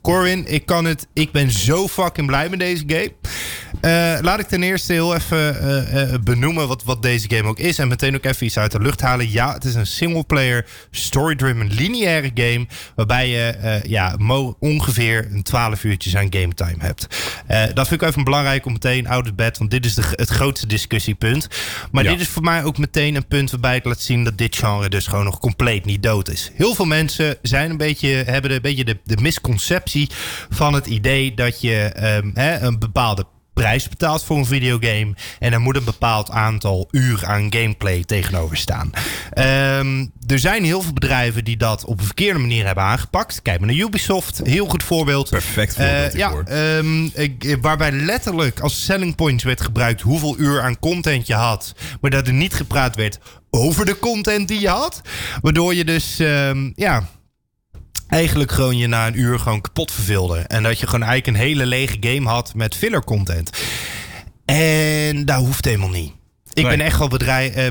Corwin, ik ben zo fucking blij met deze game. Laat ik ten eerste heel even benoemen wat deze game ook is. En meteen ook even iets uit de lucht halen. Ja, het is een singleplayer, story-driven, lineaire game. Waarbij je ongeveer een 12 uurtjes aan game time hebt. Dat vind ik even belangrijk om meteen out of bed. Want dit is het grootste discussiepunt. Maar dit is voor mij ook meteen een punt waarbij het laat zien dat dit genre dus gewoon nog compleet niet dood is. Heel veel mensen hebben een beetje de misconceptie van het idee dat je een bepaalde prijs betaalt voor een videogame en er moet een bepaald aantal uur aan gameplay tegenover staan. Er zijn heel veel bedrijven die dat op een verkeerde manier hebben aangepakt. Kijk maar naar Ubisoft, heel goed voorbeeld. Perfect voorbeeld. Waarbij letterlijk als selling points werd gebruikt hoeveel uur aan content je had, maar dat er niet gepraat werd over de content die je had. Waardoor je dus eigenlijk gewoon je na een uur gewoon kapot verveelde. En dat je gewoon eigenlijk een hele lege game had met filler content. En dat hoeft helemaal niet. Ik ben echt wel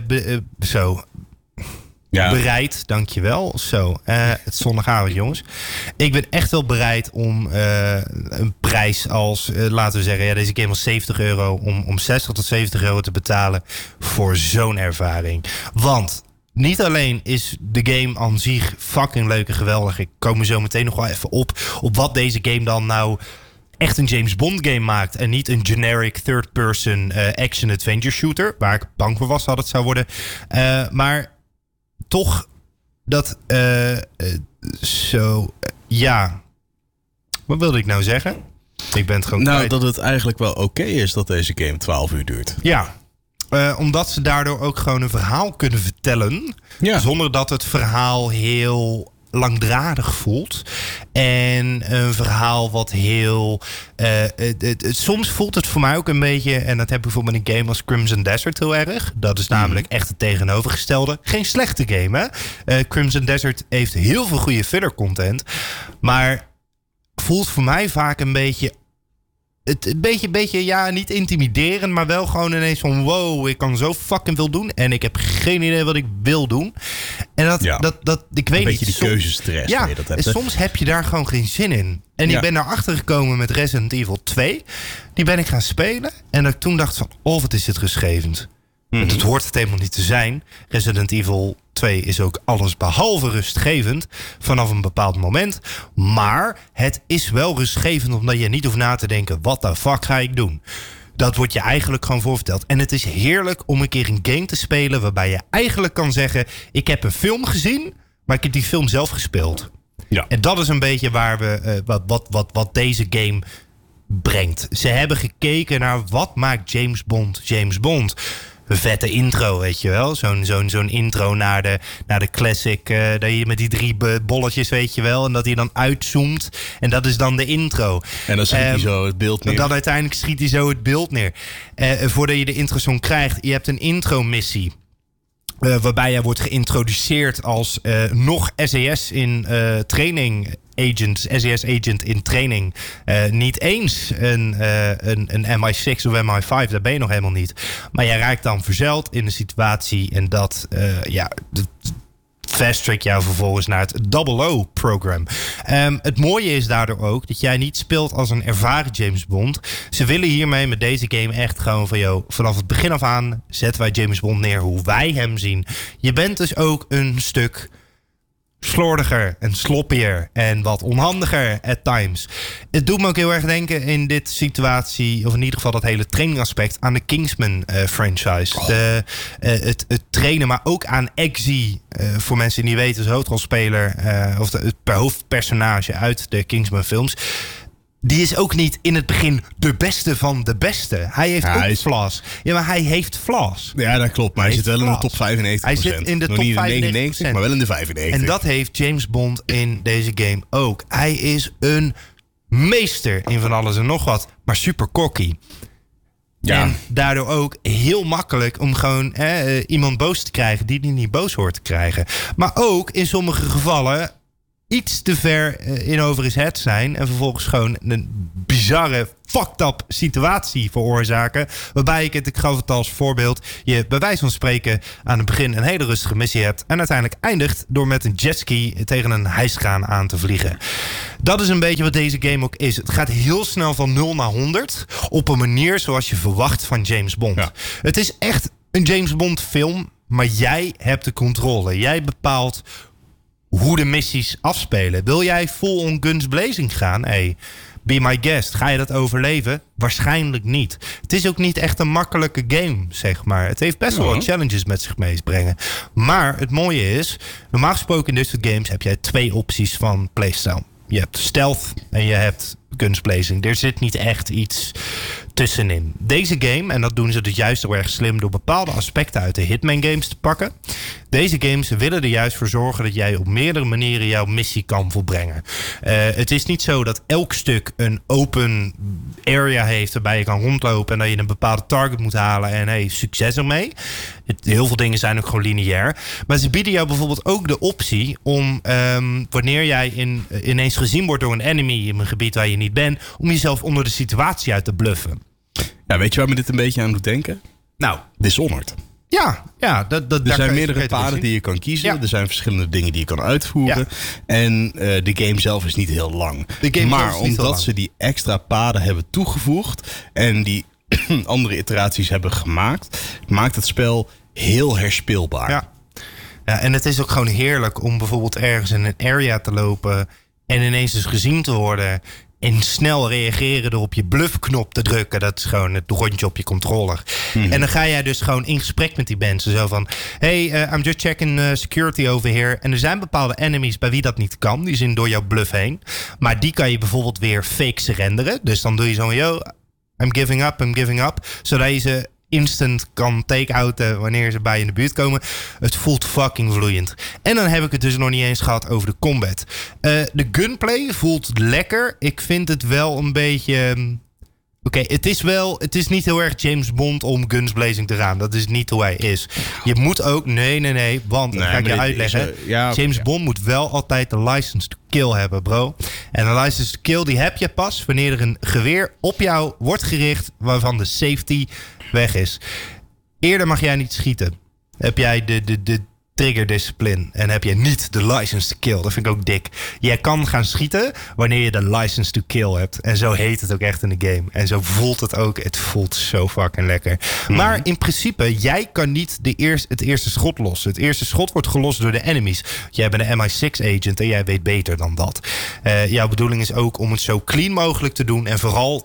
bereid, dankjewel. Het is zondagavond, jongens. Ik ben echt wel bereid om een prijs als, laten we zeggen, deze game was €70 om 60 tot €70 te betalen voor zo'n ervaring. Want niet alleen is de game aan zich fucking leuk en geweldig. Ik kom er zo meteen nog wel even op wat deze game dan nou echt een James Bond game maakt. En niet een generic third-person action-adventure shooter. Waar ik bang voor was dat het zou worden. Maar toch dat wat wilde ik nou zeggen? Ik ben het gewoon kwijt. Dat het eigenlijk wel oké is dat deze game 12 uur duurt. Ja. Omdat ze daardoor ook gewoon een verhaal kunnen vertellen. Ja. Zonder dat het verhaal heel langdradig voelt. En een verhaal wat heel... soms voelt het voor mij ook een beetje... en dat heb ik bijvoorbeeld met een game als Crimson Desert heel erg. Dat is namelijk echt het tegenovergestelde. Geen slechte game, hè? Crimson Desert heeft heel veel goede filler content. Maar voelt voor mij vaak een beetje... Een beetje, niet intimiderend, maar wel gewoon ineens van wow, ik kan zo fucking veel doen en ik heb geen idee wat ik wil doen. En dat ik weet niet. Een beetje die keuzestress. Ja, dat hebt, soms heb je daar gewoon geen zin in. En ik ben daarachter gekomen met Resident Evil 2. Die ben ik gaan spelen en dat ik toen dacht van, wat is dit rustgevend. Want het hoort het helemaal niet te zijn. Resident Evil 2 is ook alles behalve rustgevend vanaf een bepaald moment. Maar het is wel rustgevend omdat je niet hoeft na te denken, wat de fuck ga ik doen? Dat wordt je eigenlijk gewoon voorverteld. En het is heerlijk om een keer een game te spelen waarbij je eigenlijk kan zeggen, ik heb een film gezien, maar ik heb die film zelf gespeeld. Ja. En dat is een beetje waar we wat deze game brengt. Ze hebben gekeken naar wat maakt James Bond. Een vette intro, weet je wel. Zo'n intro naar de classic. Dat je met die 3 bolletjes, weet je wel. En dat hij dan uitzoomt. En dat is dan de intro. En dan schiet hij zo het beeld neer. En dan uiteindelijk schiet hij zo het beeld neer. Voordat je de intro-song krijgt. Je hebt een intro-missie. Waarbij je wordt geïntroduceerd als nog SAS in training agent, SAS agent in training. Niet eens een MI6 of MI5, daar ben je nog helemaal niet. Maar jij raakt dan verzeild in de situatie en dat fast-track jou vervolgens naar het 00-program. Het mooie is daardoor ook dat jij niet speelt als een ervaren James Bond. Ze willen hiermee met deze game echt gewoon van, vanaf het begin af aan zetten wij James Bond neer hoe wij hem zien. Je bent dus ook een stuk slordiger en sloppier en wat onhandiger at times. Het doet me ook heel erg denken in dit situatie, of in ieder geval dat hele trainingaspect, aan de Kingsman franchise. Het trainen, maar ook aan Eggsy, voor mensen die niet weten, is hoofdrolspeler of het hoofdpersonage uit de Kingsman films. Die is ook niet in het begin de beste van de beste. Hij heeft ook flaws. Ja, maar hij heeft flaws. Ja, dat klopt. Maar hij zit wel in de top 95%. Hij zit in de top 95%. Maar wel in de 95%. En dat heeft James Bond in deze game ook. Hij is een meester in van alles en nog wat. Maar super cocky. Ja. En daardoor ook heel makkelijk om gewoon iemand boos te krijgen die niet boos hoort te krijgen. Maar ook in sommige gevallen iets te ver in over his head zijn. En vervolgens gewoon een bizarre fucked up situatie veroorzaken. Waarbij ik gaf het als voorbeeld, je bij wijze van spreken aan het begin een hele rustige missie hebt. En uiteindelijk eindigt door met een jetski tegen een hijskraan aan te vliegen. Dat is een beetje wat deze game ook is. Het gaat heel snel van 0 naar 100 op een manier zoals je verwacht van James Bond. Ja. Het is echt een James Bond film, maar jij hebt de controle. Jij bepaalt hoe de missies afspelen. Wil jij full on guns blazing gaan? Hey, be my guest. Ga je dat overleven? Waarschijnlijk niet. Het is ook niet echt een makkelijke game, zeg maar. Het heeft best wel wat challenges met zich meebrengen. Maar het mooie is, normaal gesproken in dit soort games heb jij 2 opties van playstyle. Je hebt stealth en je hebt guns blazing. Er zit niet echt iets tussenin. Deze game, en dat doen ze dus juist heel erg slim door bepaalde aspecten uit de Hitman games te pakken. Deze games willen er juist voor zorgen dat jij op meerdere manieren jouw missie kan volbrengen. Het is niet zo dat elk stuk een open area heeft waarbij je kan rondlopen en dat je een bepaalde target moet halen en hey, succes ermee. Heel veel dingen zijn ook gewoon lineair. Maar ze bieden jou bijvoorbeeld ook de optie om wanneer jij ineens gezien wordt door een enemy in een gebied waar je niet bent, om jezelf onder de situatie uit te bluffen. Ja, weet je waar me dit een beetje aan doet denken? Nou, Dishonored. Ja, er zijn meerdere paden die je kan kiezen. Ja. Er zijn verschillende dingen die je kan uitvoeren. Ja. En de game zelf is niet heel lang. Maar omdat ze die extra paden hebben toegevoegd en die andere iteraties hebben gemaakt, maakt het spel heel herspeelbaar. Ja. Ja, en het is ook gewoon heerlijk om bijvoorbeeld ergens in een area te lopen en ineens dus gezien te worden en snel reageren door op je bluffknop te drukken. Dat is gewoon het rondje op je controller. Mm-hmm. En dan ga jij dus gewoon in gesprek met die mensen. Zo van, hey, I'm just checking security over here. En er zijn bepaalde enemies bij wie dat niet kan. Die zijn door jouw bluff heen. Maar die kan je bijvoorbeeld weer fake surrenderen. Dus dan doe je zo, yo, I'm giving up. Zodat je ze instant kan take-outen wanneer ze bij je in de buurt komen. Het voelt fucking vloeiend. En dan heb ik het dus nog niet eens gehad over de combat. De gunplay voelt lekker. Ik vind het wel een beetje Oké, het is niet heel erg James Bond om guns blazing te gaan. Dat is niet hoe hij is. Je moet ook, nee, want dat ga ik je uitleggen. James Bond moet wel altijd de license to kill hebben, bro. En een license to kill die heb je pas wanneer er een geweer op jou wordt gericht waarvan de safety weg is. Eerder mag jij niet schieten. Heb jij de trigger discipline en heb je niet de license to kill. Dat vind ik ook dik. Jij kan gaan schieten wanneer je de license to kill hebt. En zo heet het ook echt in de game. En zo voelt het ook. Het voelt zo fucking lekker. Maar in principe, jij kan niet het eerste schot lossen. Het eerste schot wordt gelost door de enemies. Jij bent een MI6 agent en jij weet beter dan dat. Jouw bedoeling is ook om het zo clean mogelijk te doen en vooral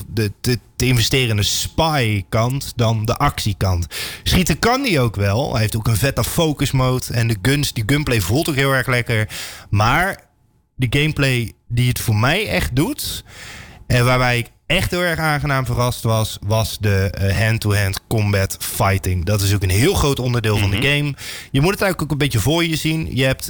te investeren in de spy-kant dan de actiekant. Schieten kan die ook wel. Hij heeft ook een vette focus mode. En die gunplay voelt ook heel erg lekker. Maar de gameplay die het voor mij echt doet, en waarbij ik echt heel erg aangenaam verrast was de hand-to-hand combat fighting. Dat is ook een heel groot onderdeel van de game. Je moet het eigenlijk ook een beetje voor je zien. Je hebt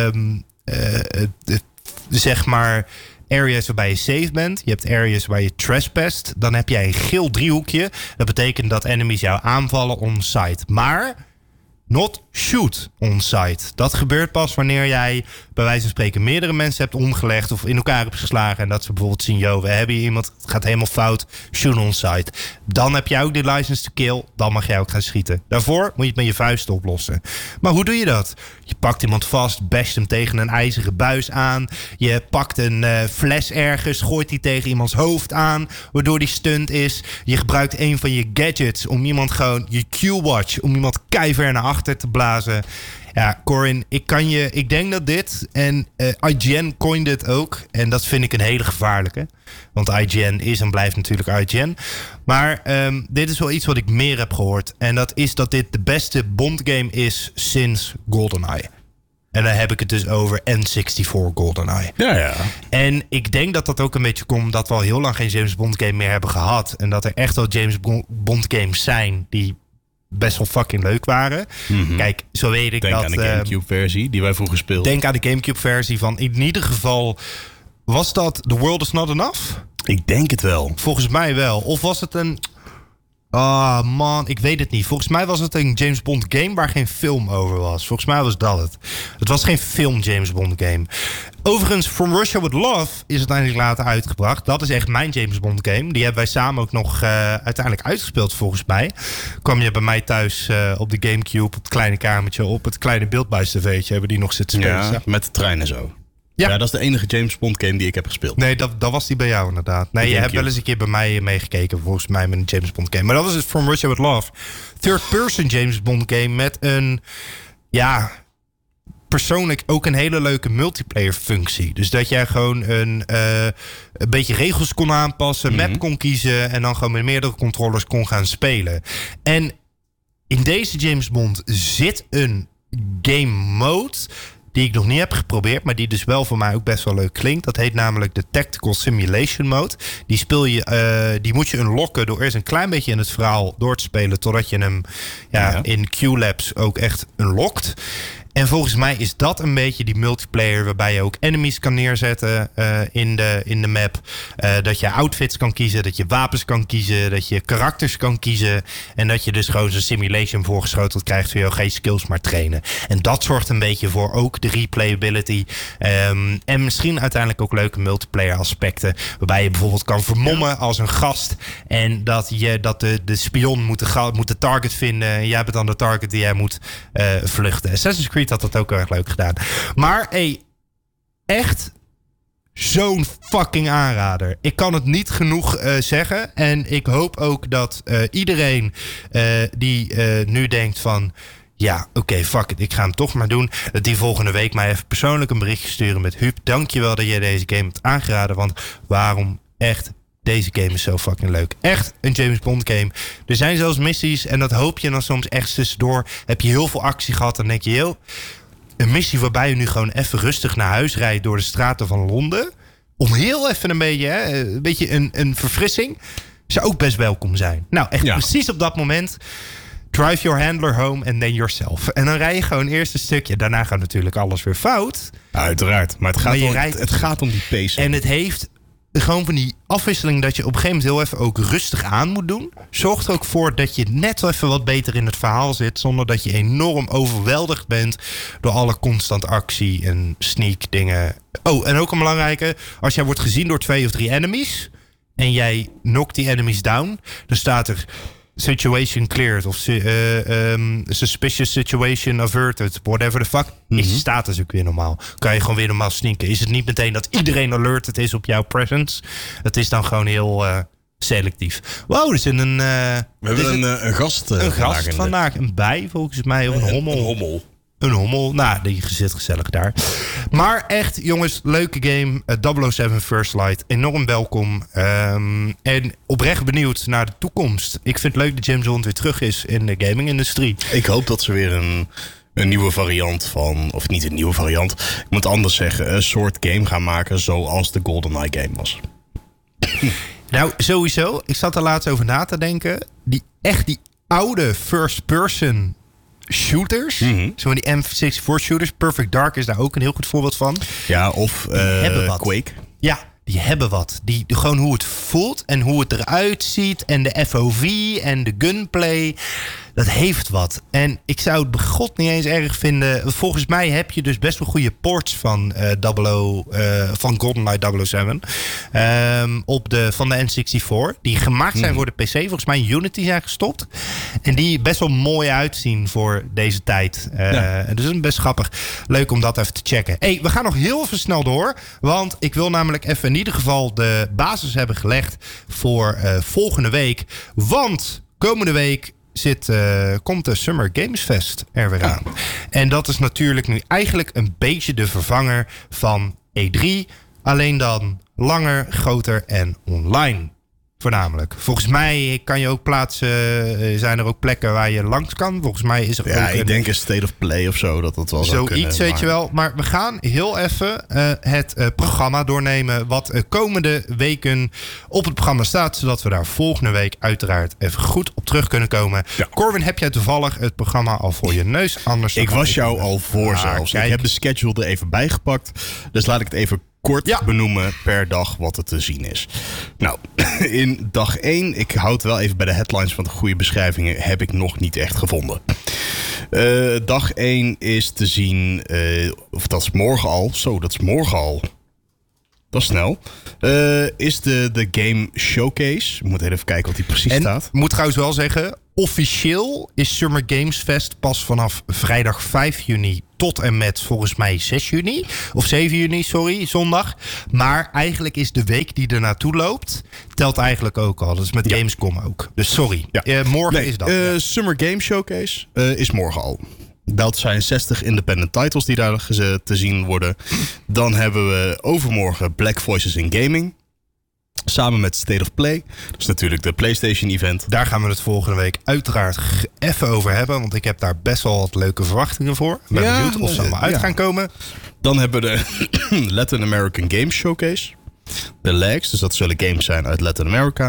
zeg maar areas waarbij je safe bent. Je hebt areas waar je trespassed. Dan heb jij een geel driehoekje. Dat betekent dat enemies jou aanvallen on-site. Maar not shoot on-site. Dat gebeurt pas wanneer jij bij wijze van spreken meerdere mensen hebt omgelegd of in elkaar hebt geslagen en dat ze bijvoorbeeld zien, yo, we hebben hier iemand, het gaat helemaal fout, shoot on-site. Dan heb jij ook de license to kill, dan mag jij ook gaan schieten. Daarvoor moet je het met je vuisten oplossen. Maar hoe doe je dat? Je pakt iemand vast, basht hem tegen een ijzeren buis aan. Je pakt een fles ergens, gooit die tegen iemands hoofd aan, waardoor die stunt is. Je gebruikt een van je gadgets om iemand gewoon, je Q-watch, om iemand keiver naar achter te blazen. Ja, Corin, ik denk dat dit, en IGN coined het ook, en dat vind ik een hele gevaarlijke. Want IGN is en blijft natuurlijk IGN. Maar dit is wel iets wat ik meer heb gehoord. En dat is dat dit de beste Bond game is sinds GoldenEye. En dan heb ik het dus over N64 GoldenEye. Ja. En ik denk dat dat ook een beetje komt dat we al heel lang geen James Bond game meer hebben gehad. En dat er echt wel James Bond games zijn die best wel fucking leuk waren. Kijk, zo weet ik denk dat. Denk aan de Gamecube-versie die wij vroeger speelden. Denk aan de Gamecube-versie van, in ieder geval, was dat The World Is Not Enough? Ik denk het wel. Volgens mij wel. Of was het een Oh man, ik weet het niet. Volgens mij was het een James Bond game waar geen film over was. Volgens mij was dat het. Het was geen film James Bond game. Overigens, From Russia With Love is uiteindelijk later uitgebracht. Dat is echt mijn James Bond game. Die hebben wij samen ook nog uiteindelijk uitgespeeld volgens mij. Kwam je bij mij thuis op de Gamecube, op het kleine kamertje, op het kleine beeldbuis-tv'tje. Hebben die nog zitten spelen. Ja, met de trein en zo. Ja, dat is de enige James Bond game die ik heb gespeeld. Nee, dat was die bij jou inderdaad. Nee, je hebt wel eens een keer bij mij meegekeken, volgens mij, met een James Bond game. Maar dat was het From Russia With Love. Third-person James Bond game met een, persoonlijk ook een hele leuke multiplayer functie. Dus dat jij gewoon een beetje regels kon aanpassen, map kon kiezen en dan gewoon met meerdere controllers kon gaan spelen. En in deze James Bond zit een game mode die ik nog niet heb geprobeerd, maar die dus wel voor mij ook best wel leuk klinkt. Dat heet namelijk de Tactical Simulation Mode. Die moet je unlocken door eerst een klein beetje in het verhaal door te spelen, totdat je hem in Q-Labs ook echt unlockt. En volgens mij is dat een beetje die multiplayer waarbij je ook enemies kan neerzetten in de map. Dat je outfits kan kiezen, dat je wapens kan kiezen, dat je karakters kan kiezen. En dat je dus gewoon zo'n simulation voorgeschoteld krijgt voor jou geen skills maar trainen. En dat zorgt een beetje voor ook de replayability. En misschien uiteindelijk ook leuke multiplayer aspecten. Waarbij je bijvoorbeeld kan vermommen als een gast. En dat de spion moet de target vinden. En jij bent dan de target die jij moet vluchten. Assassin's Creed had dat ook erg leuk gedaan. Maar echt zo'n fucking aanrader. Ik kan het niet genoeg zeggen. En ik hoop ook dat iedereen die nu denkt van, ja, oké, fuck it, ik ga hem toch maar doen, dat die volgende week mij even persoonlijk een berichtje sturen met Huub, dankjewel dat jij deze game hebt aangeraden, want waarom echt? Deze game is zo fucking leuk. Echt een James Bond game. Er zijn zelfs missies en dat hoop je dan soms echt tussendoor. Heb je heel veel actie gehad, dan denk je, een missie waarbij je nu gewoon even rustig naar huis rijdt door de straten van Londen. Om heel even een beetje een verfrissing. Zou ook best welkom zijn. Nou, echt precies op dat moment. Drive your handler home and then yourself. En dan rij je gewoon eerst een stukje. Daarna gaat natuurlijk alles weer fout. Uiteraard. Maar het gaat om die pace. En het heeft gewoon van die afwisseling dat je op een gegeven moment heel even ook rustig aan moet doen. Zorgt er ook voor dat je net wel even wat beter in het verhaal zit, zonder dat je enorm overweldigd bent door alle constant actie en sneak dingen. Oh, en ook een belangrijke, als jij wordt gezien door 2 of 3 enemies en jij knockt die enemies down, dan staat er situation cleared of suspicious situation averted, whatever the fuck, is je status ook weer normaal. Kan je gewoon weer normaal sneaken. Is het niet meteen dat iedereen alerted is op jouw presence? Het is dan gewoon heel selectief. Wow, er zit een we hebben een gast vandaag. Een bij, volgens mij, of een hommel. Een hommel. Nou, die zit gezellig daar. Maar echt, jongens, leuke game. 007 First Light. Enorm welkom. En oprecht benieuwd naar de toekomst. Ik vind het leuk dat James Bond weer terug is in de gaming-industrie. Ik hoop dat ze weer een nieuwe variant van, of niet een nieuwe variant, ik moet anders zeggen, een soort game gaan maken zoals de GoldenEye game was. Nou, sowieso. Ik zat er laatst over na te denken. Die oude first-person shooters. Zo die M64 shooters. Perfect Dark is daar ook een heel goed voorbeeld van. Ja, of Quake. Ja, die hebben wat. Gewoon hoe het voelt en hoe het eruit ziet. En de FOV en de gunplay. Dat heeft wat. En ik zou het begot niet eens erg vinden. Volgens mij heb je dus best wel goede ports van van GoldenEye 007. Van de N64. Die gemaakt zijn voor de PC. Volgens mij in Unity zijn gestopt. En die best wel mooi uitzien voor deze tijd. Dus dat is best grappig. Leuk om dat even te checken. Hey, we gaan nog heel even snel door. Want ik wil namelijk even in ieder geval de basis hebben gelegd voor volgende week. Want komende week komt de Summer Games Fest er weer aan. En dat is natuurlijk nu eigenlijk een beetje de vervanger van E3. Alleen dan langer, groter en online. Voornamelijk. Volgens mij kan je ook plaatsen, zijn er ook plekken waar je langs kan. Volgens mij is er ook ik denk een State of Play of zo. Dat wel zou kunnen. Zoiets, weet je wel. Maar we gaan heel even het programma doornemen wat komende weken op het programma staat. Zodat we daar volgende week uiteraard even goed op terug kunnen komen. Ja. Corwin, heb jij toevallig het programma al voor je neus? Anders ik was jou al voor zelfs. Ik heb de schedule er even bijgepakt. Dus laat ik het even kort benoemen per dag wat er te zien is. Nou, in dag 1, ik houd wel even bij de headlines, want de goede beschrijvingen heb ik nog niet echt gevonden. Dag 1 is te zien, of dat is morgen al. Zo, dat is morgen al. Dat is snel. Is de Game Showcase. Ik moet even kijken wat die precies staat. Ik moet trouwens wel zeggen, officieel is Summer Games Fest pas vanaf vrijdag 5 juni tot en met volgens mij 6 juni. Of 7 juni, sorry, zondag. Maar eigenlijk is de week die er naartoe loopt, telt eigenlijk ook al. Dat is met Gamescom ook. Dus sorry. Ja. Morgen is dat. Summer Game Showcase is morgen al. Dat zijn 60 independent titles die daar te zien worden. Dan hebben we overmorgen Black Voices in Gaming. Samen met State of Play. Dat is natuurlijk de PlayStation event. Daar gaan we het volgende week uiteraard even over hebben. Want ik heb daar best wel wat leuke verwachtingen voor. Ik ben benieuwd of ze allemaal uit gaan komen. Dan hebben we de Latin American Games Showcase. De LAGs, dus dat zullen games zijn uit Latin America.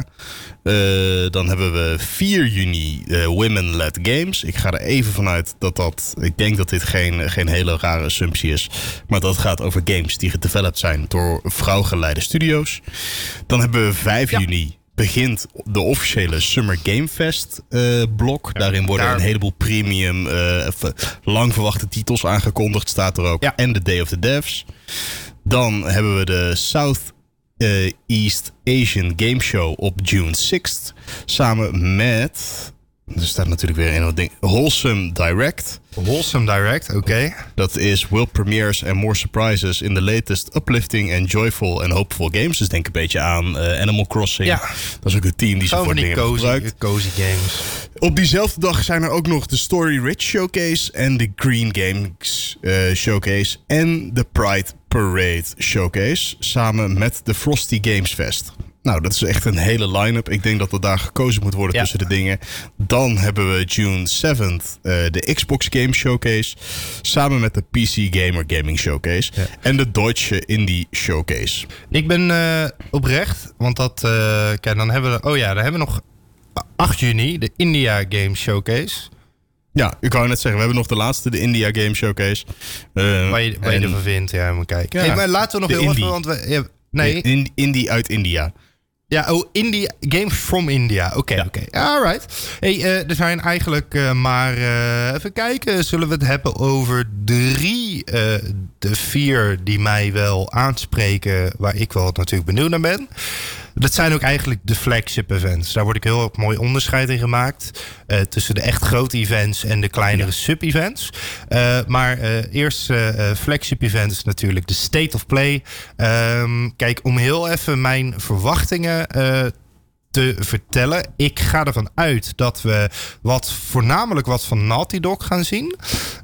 Dan hebben we 4 juni Women-led Games. Ik ga er even vanuit ik denk dat dit geen hele rare assumptie is. Maar dat gaat over games die gedeveloped zijn door vrouwgeleide studio's. Dan hebben we 5 juni. Begint de officiële Summer Game Fest blok. Daarin worden een heleboel premium, lang verwachte titels aangekondigd. Staat er ook. Ja. En de Day of the Devs. Dan hebben we de Southeast Asian Game Show op June 6th. Samen met... Er staat natuurlijk weer een ding. Wholesome Direct. Wholesome Direct, oké. Dat is world premieres and more surprises in the latest uplifting and joyful and hopeful games. Dus denk een beetje aan Animal Crossing. Ja. Dat is ook het team die ze voor dingen hebben gebruikt. Cozy games. Op diezelfde dag zijn er ook nog de Story Rich Showcase en de Green Games Showcase en de Pride Parade Showcase. Samen met de Frosty Games Fest. Nou, dat is echt een hele line-up. Ik denk dat er daar gekozen moet worden tussen de dingen. Dan hebben we June 7th de Xbox Game Showcase. Samen met de PC Gamer Gaming Showcase. Ja. En de Deutsche Indie Showcase. Ik ben oprecht, want dat... kijk, dan hebben we... dan hebben we nog 8 juni de India Game Showcase. Ja, ik wou net zeggen, we hebben nog de laatste, de India Game Showcase. Waar je ervan vindt, ja, moet kijken. Ja, maar laten we nog heel even... Want Indie uit India. Ja, Indie, Games from India. Oké. Alright. Hey, er zijn eigenlijk even kijken. Zullen we het hebben over 3, de 4 die mij wel aanspreken, waar ik wel natuurlijk benieuwd naar ben. Dat zijn ook eigenlijk de flagship events. Daar wordt heel mooi onderscheid in gemaakt. Tussen de echt grote events en de kleinere sub-events. Maar eerst flagship events is natuurlijk de State of Play. Kijk, om heel even mijn verwachtingen te vertellen. Ik ga ervan uit dat we voornamelijk wat van Naughty Dog gaan zien.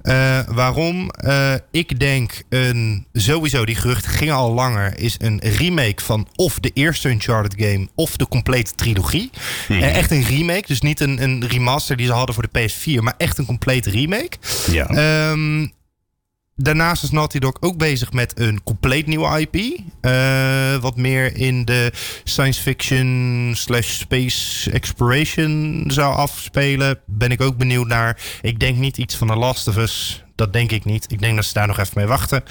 Waarom? Ik denk sowieso, die geruchten gingen al langer, is een remake van of de eerste Uncharted game of de complete trilogie. Echt een remake, dus niet een remaster die ze hadden voor de PS4, maar echt een complete remake. Ja. Daarnaast is Naughty Dog ook bezig met een compleet nieuwe IP. Wat meer in de science fiction / space exploration zou afspelen. Ben ik ook benieuwd naar. Ik denk niet iets van The Last of Us. Dat denk ik niet. Ik denk dat ze daar nog even mee wachten.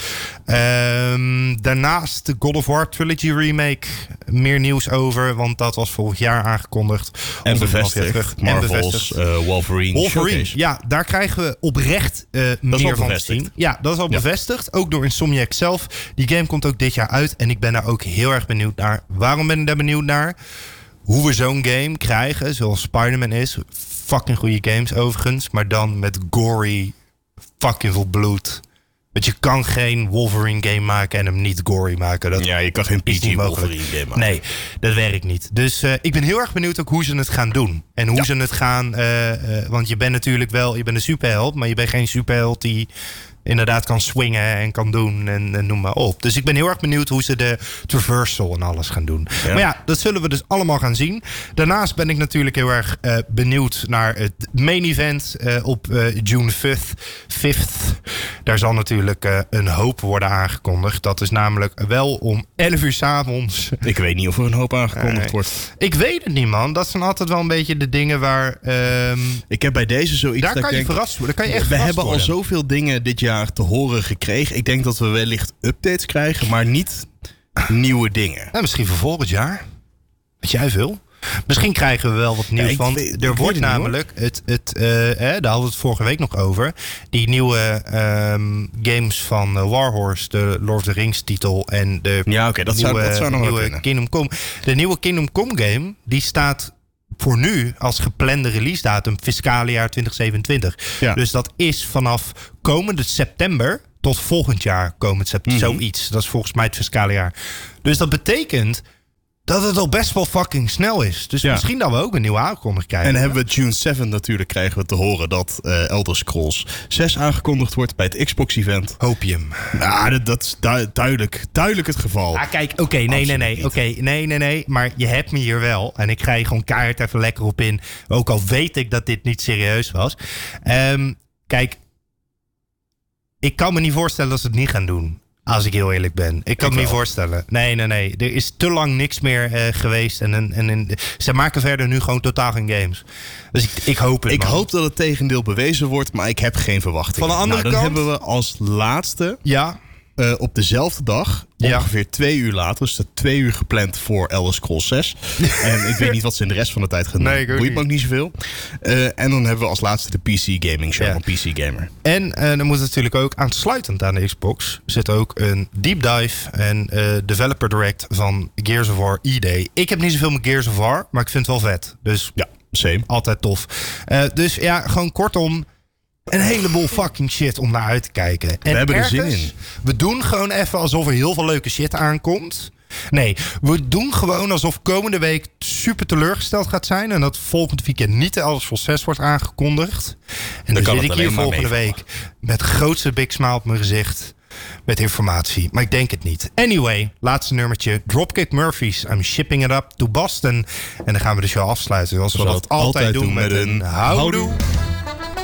Daarnaast de God of War Trilogy remake. Meer nieuws over, want dat was vorig jaar aangekondigd. En bevestigd. Marvel's Wolverine. Ja, daar krijgen we oprecht meer van te zien. Ja, dat is al bevestigd. Ook door Insomniac zelf. Die game komt ook dit jaar uit. En ik ben daar ook heel erg benieuwd naar. Waarom ben ik daar benieuwd naar? Hoe we zo'n game krijgen, zoals Spider-Man is. Fucking goede games overigens. Maar dan met gory, fucking veel bloed. Want je kan geen Wolverine game maken en hem niet gory maken. Dat je kan geen PG Wolverine game maken. Nee, dat werkt niet. Dus ik ben heel erg benieuwd ook hoe ze het gaan doen. En hoe ze het gaan... want je bent natuurlijk wel... Je bent een superheld, maar je bent geen superheld die inderdaad kan swingen en kan doen en noem maar op. Dus ik ben heel erg benieuwd hoe ze de traversal en alles gaan doen. Ja. Maar ja, dat zullen we dus allemaal gaan zien. Daarnaast ben ik natuurlijk heel erg benieuwd naar het main event op June 5th. Daar zal natuurlijk een hoop worden aangekondigd. Dat is namelijk wel om 11 uur 's avonds. Ik weet niet of er een hoop aangekondigd wordt. Ik weet het niet, man. Dat zijn altijd wel een beetje de dingen waar... ik heb bij deze zoiets... Daar kan je verrast worden. Daar kan je echt verrast worden. We hebben al zoveel dingen dit jaar te horen gekregen. Ik denk dat we wellicht updates krijgen, maar niet nieuwe dingen. Nou, misschien voor volgend jaar. Wat jij wil. Misschien krijgen we wel wat nieuws. Want er wordt namelijk, daar hadden we het vorige week nog over. Die nieuwe games van Warhorse, de Lord of the Rings titel. En de dat zou nog nieuwe Kingdom Come. De nieuwe Kingdom Come game, die staat voor nu als geplande release datum fiscale jaar 2027. Ja. Dus dat is vanaf komende september tot volgend jaar komend september. Zoiets. Dat is volgens mij het fiscale jaar. Dus dat betekent dat het al best wel fucking snel is. Dus misschien dat we ook een nieuwe aankondiging krijgen. En hebben we June 7 natuurlijk, krijgen we te horen dat Elder Scrolls 6 aangekondigd wordt bij het Xbox-event. Hopium. Nou, dat is duidelijk het geval. Ah, kijk, nee. Maar je hebt me hier wel. En ik ga je gewoon keihard even lekker op in. Ook al weet ik dat dit niet serieus was. Kijk, ik kan me niet voorstellen dat ze het niet gaan doen. Als ik heel eerlijk ben. Ik kan me niet voorstellen. Nee. Er is te lang niks meer geweest. En ze maken verder nu gewoon totaal geen games. Dus ik hoop het, Ik hoop dat het tegendeel bewezen wordt, maar ik heb geen verwachtingen. Van de andere kant, dan hebben we als laatste op dezelfde dag, ongeveer 2 uur later, dus 2 uur gepland voor Elder Scrolls 6. En ik weet niet wat ze in de rest van de tijd gaan doen. Boeit me ook niet zoveel. En dan hebben we als laatste de PC Gaming Show van PC Gamer. En dan moet natuurlijk ook aansluitend aan de Xbox zit ook een deep dive en developer direct van Gears of War E-Day. Ik heb niet zoveel met Gears of War, maar ik vind het wel vet. Dus ja, same. Altijd tof. Dus ja, gewoon kortom, een heleboel fucking shit om naar uit te kijken. En we hebben er zin in. We doen gewoon even alsof er heel veel leuke shit aankomt. Nee, we doen gewoon alsof komende week super teleurgesteld gaat zijn. En dat volgend weekend niet de Elder Scrolls 6 wordt aangekondigd. En dan zit ik hier volgende week met de grootste big smile op mijn gezicht. Met informatie, maar ik denk het niet. Anyway, laatste nummertje. Dropkick Murphys. I'm shipping it up to Boston. En dan gaan we de show afsluiten. Zoals we dat altijd doen met een houdoe.